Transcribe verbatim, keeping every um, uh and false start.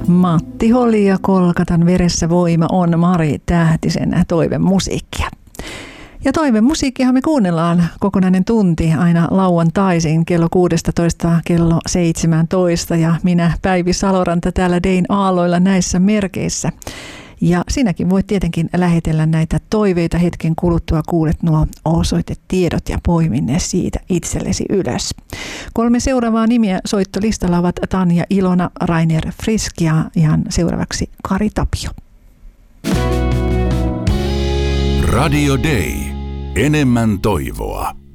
Matti Holi ja Kolkatan veressä voima on Mari Tähtisen toivemusiikkia. Ja toivemusiikkia me kuunnellaan kokonainen tunti aina lauantaisin kello kuusitoista kello seitsemäntoista ja minä Päivi Saloranta täällä Dein aalloilla näissä merkeissä. Ja sinäkin voit tietenkin lähetellä näitä toiveita hetken kuluttua, kuulet nuo osoitetiedot ja poimin ne siitä itsellesi ylös. Kolme seuraavaa nimiä soittolistalla ovat Tanja Ilona, Rainer Frisk ja ihan seuraavaksi Kari Tapio. Radio Day. Enemmän toivoa.